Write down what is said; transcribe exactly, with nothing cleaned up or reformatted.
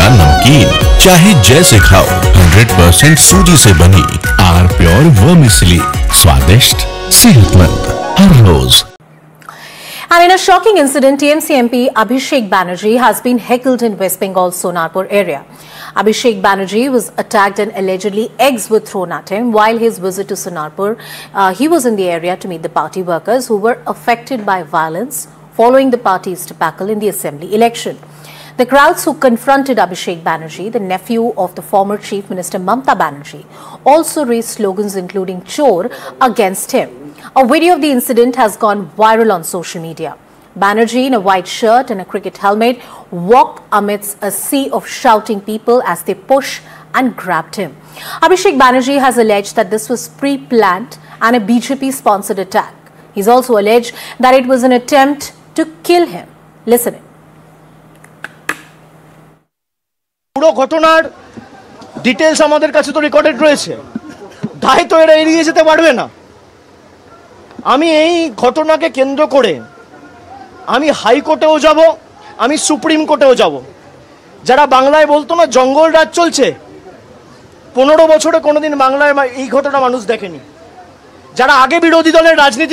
या नमकीन, चाहे जैसे खाओ, हंड्रेड परसेंट सूजी से बनी आर प्योर वर्मिसेली, स्वादिष्ट, सेहतमंद हर रोज। And in a shocking incident, T M C M P Abhishek Banerjee has been heckled in West Bengal's Sonarpur area. Abhishek Banerjee was attacked and allegedly eggs were thrown at him while his visit to Sonarpur. Uh, he was in the area to meet the party workers who were affected by violence following the party's debacle in the assembly election. The crowds who confronted Abhishek Banerjee, the nephew of the former Chief Minister Mamata Banerjee, also raised slogans including "Chor" against him. A video of the incident has gone viral on social media. Banerjee, in a white shirt and a cricket helmet, walked amidst a sea of shouting people as they pushed and grabbed him. Abhishek Banerjee has alleged that this was pre-planned and a B J P-sponsored attack. He's also alleged that it was an attempt to kill him. Listen in. পুরো ঘটনার details আমাদের কাছে তো recorded রয়েছে, তাই তো এরা এড়িয়ে যেতে পারবে না। আমি এই ঘটনাকে কেন্দ্র করে আমি হাইকোর্টেও যাব, আমি সুপ্রিম কোর্টেও যাব। যারা বাংলায় বলতো না জঙ্গল রাজ চলছে, পনেরো বছরে কোনোদিন বাংলায় এই ঘটনা মানুষ দেখেনি। যারা আগে বিরোধী দলের রাজনীতি